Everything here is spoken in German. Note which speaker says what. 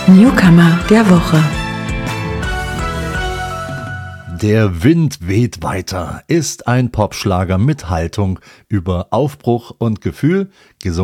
Speaker 1: Newcomer der Woche.
Speaker 2: Der Wind weht weiter ist ein Popschlager mit Haltung über Aufbruch und Gefühl, gesungen